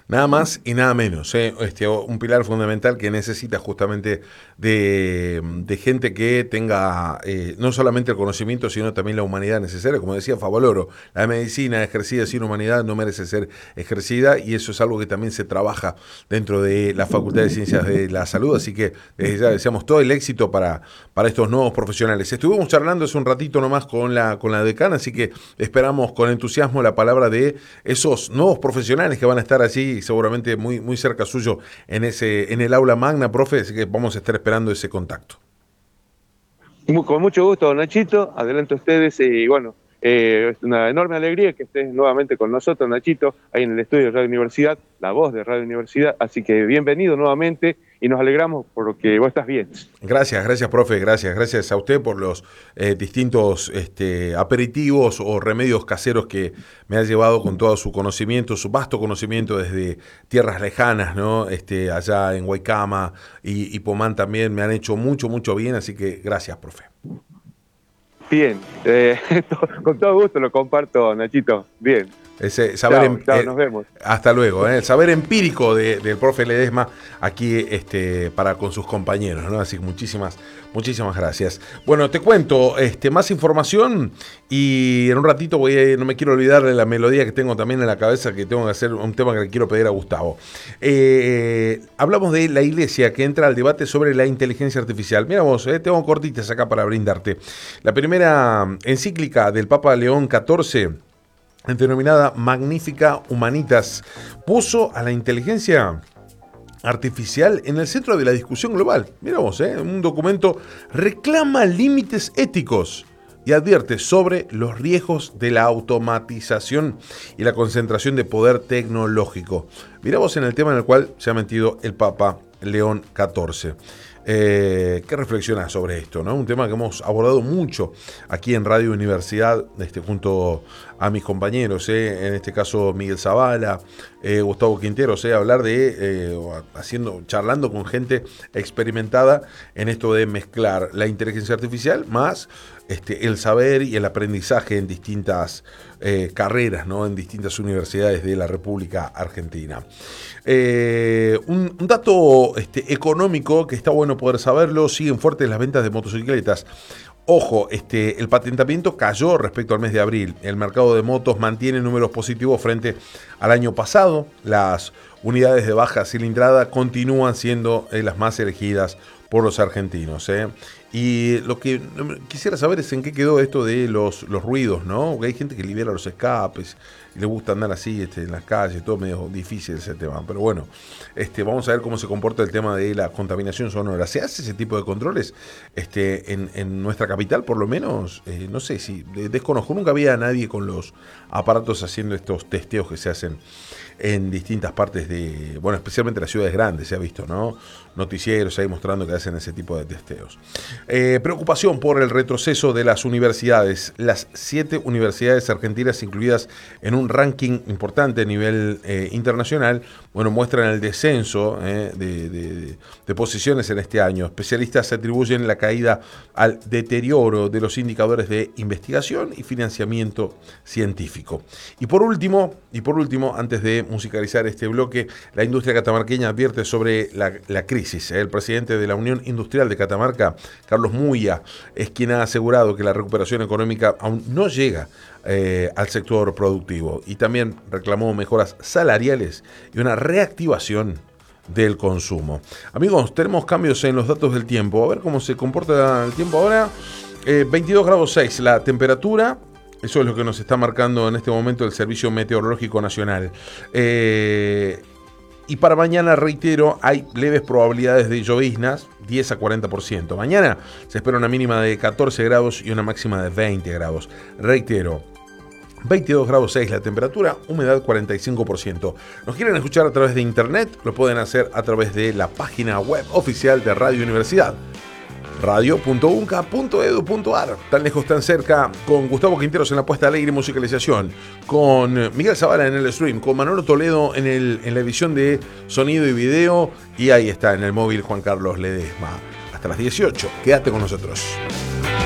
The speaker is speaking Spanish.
Nada más y nada menos, ¿eh? Un pilar fundamental que necesita justamente de gente que tenga no solamente el conocimiento, sino también la humanidad necesaria. Como decía Favaloro, la medicina ejercida sin humanidad no merece ser ejercida, y eso es algo que también se trabaja dentro de la Facultad de Ciencias de la Salud. Así que desde ya deseamos todo el éxito para estos nuevos profesionales. Estuvimos charlando hace un ratito nomás con la decana, así que esperamos con entusiasmo la palabra de esos nuevos profesionales que van a estar allí seguramente muy, muy cerca suyo en el aula magna, profe, así que vamos a estar esperando ese contacto. Con mucho gusto, Nachito. Adelante ustedes y bueno, es una enorme alegría que estés nuevamente con nosotros, Nachito, ahí en el estudio de Radio Universidad, la voz de Radio Universidad. Así que bienvenido nuevamente y nos alegramos por que vos estás bien. Gracias, profe, gracias a usted por los distintos aperitivos o remedios caseros que me ha llevado con todo su conocimiento, su vasto conocimiento desde tierras lejanas, ¿no? Allá en Guaycama y Pomán también me han hecho mucho, mucho bien, así que gracias, profe. Bien, con todo gusto lo comparto, Nachito. Bien. Ese saber Chao, nos vemos. Hasta luego, el saber empírico del profe Ledesma aquí para con sus compañeros, ¿no? Así que muchísimas gracias. Bueno, te cuento más información y en un ratito no me quiero olvidar de la melodía que tengo también en la cabeza, que tengo que hacer un tema que le quiero pedir a Gustavo. Hablamos de la iglesia que entra al debate sobre la inteligencia artificial. Mira vos, tengo cortitas acá para brindarte. La primera encíclica del Papa León XIV, denominada Magnifica Humanitas, puso a la inteligencia artificial en el centro de la discusión global. Mira vos, un documento reclama límites éticos y advierte sobre los riesgos de la automatización y la concentración de poder tecnológico. Mira vos en el tema en el cual se ha metido el Papa León XIV. ¿Qué reflexionas sobre esto, ¿no? Un tema que hemos abordado mucho aquí en Radio Universidad, junto a mis compañeros, en este caso Miguel Zavala, Gustavo Quinteros, hablar charlando con gente experimentada en esto de mezclar la inteligencia artificial más el saber y el aprendizaje en distintas carreras, ¿no? En distintas universidades de la República Argentina. Un dato económico que está bueno poder saberlo: siguen fuertes las ventas de motocicletas. Ojo, el patentamiento cayó respecto al mes de abril. El mercado de motos mantiene números positivos frente al año pasado. Las unidades de baja cilindrada continúan siendo las más elegidas por los argentinos. Y lo que quisiera saber es en qué quedó esto de los ruidos, ¿no? Porque hay gente que libera los escapes y le gusta andar así en las calles, todo medio difícil ese tema. Pero bueno, vamos a ver cómo se comporta el tema de la contaminación sonora. ¿Se hace ese tipo de controles en nuestra capital, por lo menos? No sé, si desconozco, nunca había nadie con los aparatos haciendo estos testeos que se hacen en distintas partes especialmente las ciudades grandes, se ha visto, ¿no? Noticieros ahí mostrando que hacen ese tipo de testeos. Preocupación por el retroceso de las universidades. Las 7 universidades argentinas incluidas en un ranking importante a nivel internacional, muestran el descenso de posiciones en este año. Especialistas atribuyen la caída al deterioro de los indicadores de investigación y financiamiento científico. Y por último, antes de musicalizar este bloque, la industria catamarqueña advierte sobre la crisis. El presidente de la Unión Industrial de Catamarca, Carlos Muya, es quien ha asegurado que la recuperación económica aún no llega al sector productivo, y también reclamó mejoras salariales y una reactivación del consumo. Amigos, tenemos cambios en los datos del tiempo. A ver cómo se comporta el tiempo ahora. 22 grados 6 la temperatura. Eso es lo que nos está marcando en este momento el Servicio Meteorológico Nacional. Y para mañana, reitero, hay leves probabilidades de lloviznas, 10 a 40%. Mañana se espera una mínima de 14 grados y una máxima de 20 grados. Reitero, 22 grados 6 la temperatura, humedad 45%. ¿Nos quieren escuchar a través de internet? Lo pueden hacer a través de la página web oficial de Radio Universidad, radio.unca.edu.ar. Tan lejos, tan cerca, con Gustavo Quinteros en la puesta alegre y musicalización, con Miguel Zavala en el stream, con Manolo Toledo en la edición de sonido y video, y ahí está en el móvil Juan Carlos Ledesma. Hasta las 18, quédate con nosotros.